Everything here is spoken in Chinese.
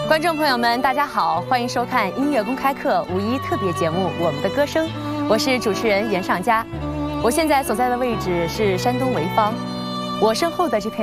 观众朋友们，大家好，欢迎收看音乐公开课五一特别节目《我们的歌声》，我是主持人严尚佳。我现在所在的位置是山东潍坊，我身后的这片